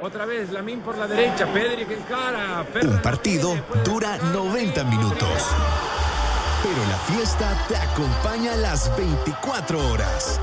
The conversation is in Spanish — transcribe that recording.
Otra vez, Lamine por la derecha, Pedri que encara. Un partido dura 90 minutos, pero la fiesta te acompaña las 24 horas.